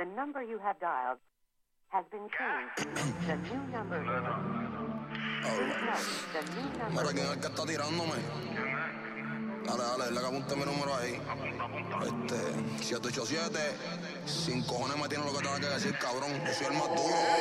The number you have dialed has been changed. The new number. Please note, the new number. Mira, ¿quién es el que está tirándome? Dale, le apunte mi número ahí. 787, sin cojones me tiene lo que tenga que decir, cabrón. Yo soy el más duro.